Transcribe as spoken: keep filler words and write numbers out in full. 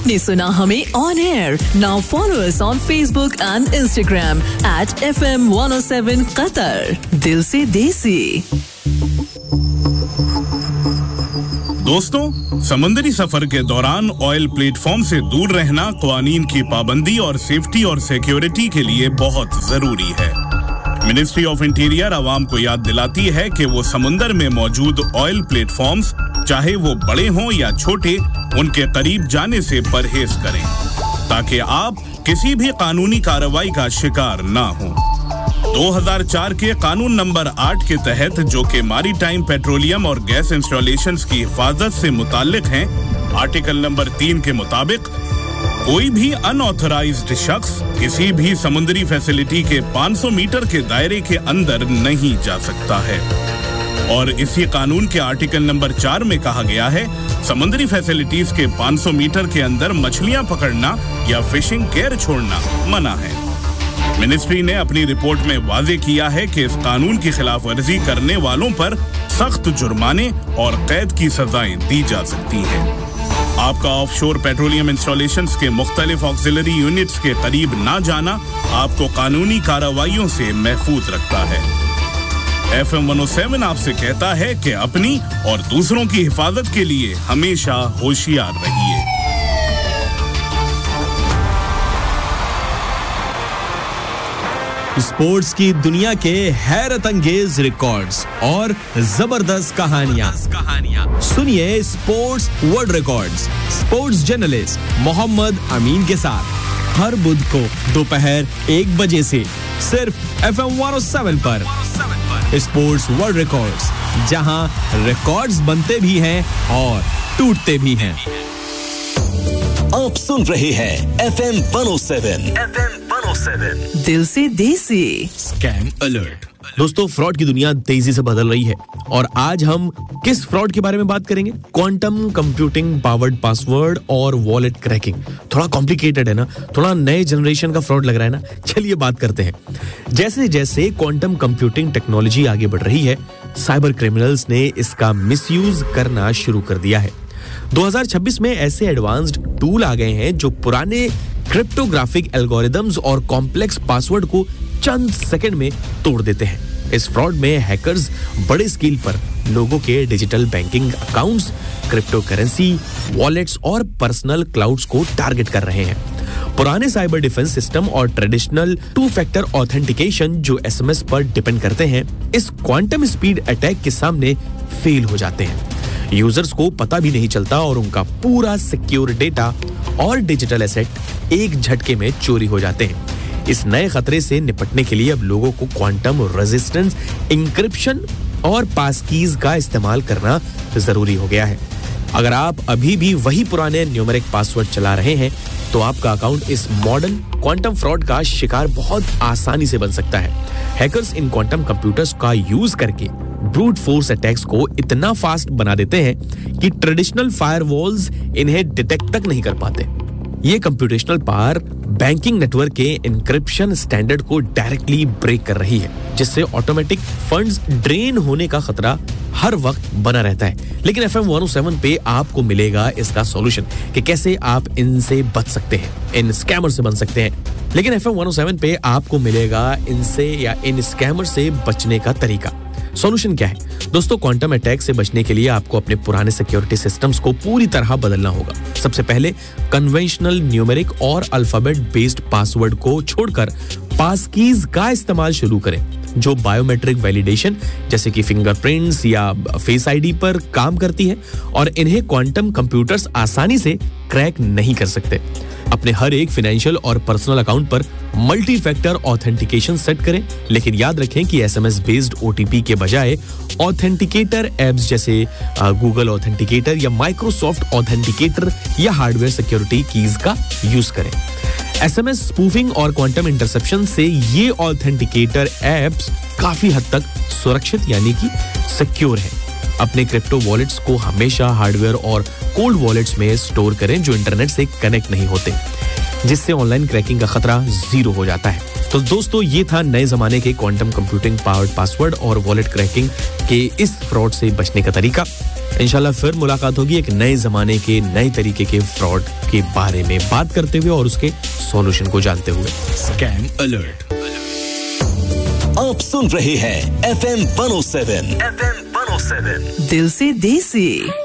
आपने सुना हमें on air. Now follow us on Facebook and Instagram at F M one O seven Qatar. दिल से देसी. दोस्तों, समुद्री सफर के दौरान ऑयल प्लेटफॉर्म से दूर रहना कानून की पाबंदी और सेफ्टी और सिक्योरिटी के लिए बहुत जरूरी है. मिनिस्ट्री ऑफ इंटीरियर आवाम को याद दिलाती है कि वो समुंदर में मौजूद ऑयल प्लेटफॉर्म्स, चाहे वो बड़े हों या छोटे, उनके करीब जाने से परहेज करें ताकि आप किसी भी कानूनी कार्रवाई का शिकार ना हों. दो हज़ार चार के कानून नंबर आठ के तहत, जो कि मैरीटाइम पेट्रोलियम और गैस इंस्टॉलेशंस की हिफाजत से मुताल्लिक हैं, आर्टिकल नंबर तीन के मुताबिक कोई भी अनऑथराइज्ड शख्स किसी भी समुद्री फैसिलिटी के पाँच सौ मीटर के दायरे के अंदर नहीं जा सकता है. और इसी कानून के आर्टिकल नंबर चार में कहा गया है, समुद्री फैसिलिटीज के पाँच सौ मीटर के अंदर मछलियां पकड़ना या फिशिंग केयर छोड़ना मना है. मिनिस्ट्री ने अपनी रिपोर्ट में वाजे किया है कि इस कानून की खिलाफ वर्जी करने वालों पर सख्त जुर्माने और कैद की सजाएं दी जा सकती हैं. आपका ऑफशोर पेट्रोलियम इंस्टॉलेशंस के मुख्तलिफ ऑक्सिलरी यूनिट्स के करीब ना जाना आपको कानूनी कार्रवाइयों से महफूज रखता है. F M one O seven आपसे कहता है कि अपनी और दूसरों की हिफाजत के लिए हमेशा होशियार रहिए. स्पोर्ट्स की दुनिया के हैरत अंगेज रिकॉर्ड्स और जबरदस्त कहानियां सुनिए sports world records sports journalist Mohammad अमीन के साथ हर बुध को दोपहर एक बजे से सिर्फ F M one O seven पर. स्पोर्ट्स वर्ल्ड रिकॉर्ड्स, जहां रिकॉर्ड्स बनते भी हैं और टूटते भी हैं. आप सुन रहे हैं F M one O seven. F M one O seven. दिल से देसी. Scam alert. दोस्तों, फ्रॉड की दुनिया तेजी से बदल रही है और आज हम किस फ्रॉड के बारे में बात करेंगे? क्वांटम कंप्यूटिंग पावर्ड पासवर्ड और वॉलेट क्रैकिंग. थोड़ा कॉम्प्लिकेटेड है ना, थोड़ा नए जनरेशन का फ्रॉड लग रहा है ना. चलिए बात करते हैं. जैसे जैसे क्वांटम कंप्यूटिंग टेक्नोलॉजी आगे बढ़ रही है, साइबर क्रिमिनल्स ने इसका मिसयूज करना शुरू कर दिया है. दो हज़ार छब्बीस में ऐसे एडवांस्ड टूल आ गए हैं जो पुराने क्रिप्टोग्राफिक एल्गोरिदम्स और कॉम्प्लेक्स पासवर्ड को चंद सेकंड में तोड़ देते हैं. इस फ्रॉड में हैकर्स बड़े स्केल पर लोगों के digital banking accounts, crypto currency, wallets और पर्सनल क्लाउड्स को टारगेट कर रहे हैं. पुराने साइबर डिफेंस सिस्टम और ट्रेडिशनल टू फैक्टर ऑथेंटिकेशन जो एस एम एस पर डिपेंड करते हैं, इस क्वांटम स्पीड अटैक के सामने फेल हो जाते हैं. यूजर्स को पता भी नहीं चलता और उनका पूरा सिक्योर डेटा और डिजिटल एसेट एक झटके में चोरी हो जाते हैं. इस नए खतरे से निपटने के लिए अब लोगों को क्वांटम रेजिस्टेंस इंक्रिप्शन और पासकीज का इस्तेमाल करना जरूरी हो गया है. अगर आप अभी भी वही पुराने न्यूमेरिक पासवर्ड चला रहे हैं तो आपका अकाउंट इस मॉडर्न क्वांटम फ्रॉड का शिकार बहुत आसानी से बन सकता है. हैकर्स इन क्वांटम कंप्यूटर्स का यूज करके ब्रूट फोर्स अटैक्स को इतना फास्ट बना देते हैं कि ट्रेडिशनल फायरवॉल्स इन्हें डिटेक्ट तक नहीं कर पाते. ये कंप्यूटेशनल पावर बैंकिंग नेटवर्क के एन्क्रिप्शन स्टैंडर्ड को डायरेक्टली ब्रेक कर रही है, जिससे ऑटोमेटिक फंड्स ड्रेन होने का खतरा हर वक्त बना रहता है. लेकिन F M one O seven पे आपको मिलेगा इसका सॉल्यूशन कि कैसे आप इनसे बच सकते हैं, इन स्कैमर से बन सकते हैं. लेकिन F M one O seven पे आपको मिलेगा इनसे या इन स्कैमर से बचने का तरीका. सॉल्यूशन क्या है? दोस्तों, क्वांटम अटैक से बचने के लिए आपको अपने पुराने सिक्योरिटी सिस्टम्स को पूरी तरह बदलना होगा. सबसे पहले कन्वेंशनल न्यूमेरिक और अल्फाबेट बेस्ड पासवर्ड को छोड़कर पासकीज का इस्तेमाल शुरू करें, जो बायोमेट्रिक वैलिडेशन जैसे कि फिंगरप्रिंट्स या फेस आईडी पर काम करती है और इन्हें क्वांटम कंप्यूटर्स आसानी से क्रैक नहीं कर सकते. अपने हर एक फाइनेंशियल और पर्सनल अकाउंट पर मल्टी फैक्टर ऑथेंटिकेशन सेट करें, लेकिन याद रखें कि S M S based O T P के बजाय ऑथेंटिकेटर एप्स जैसे गूगल ऑथेंटिकेटर या माइक्रोसॉफ्ट ऑथेंटिकेटर या हार्डवेयर सिक्योरिटी कीज का यूज करें. एस एम एस स्पूफिंग और क्वांटम इंटरसेप्शन से ये ऑथेंटिकेटर एप्स काफी हद तक सुरक्षित यानी कि सिक्योर है. अपने क्रिप्टो वॉलेट्स को हमेशा हार्डवेयर और कोल्ड वॉलेट्स में स्टोर करें जो इंटरनेट से कनेक्ट नहीं होते, जिससे ऑनलाइन क्रैकिंग का खतरा जीरो हो जाता है. तो दोस्तों, ये था नए जमाने के क्वांटम कंप्यूटिंग पावर्ड पासवर्ड और वॉलेट क्रैकिंग के इस फ्रॉड से बचने का तरीका. इंशाल्लाह फिर मुलाकात होगी एक नए जमाने के नए तरीके के फ्रॉड के बारे में बात करते हुए और उसके सॉल्यूशन को जानते हुए। Scam alert. आप सुन रहे हैं F M one O seven. F M one O seven. दिल से देसी।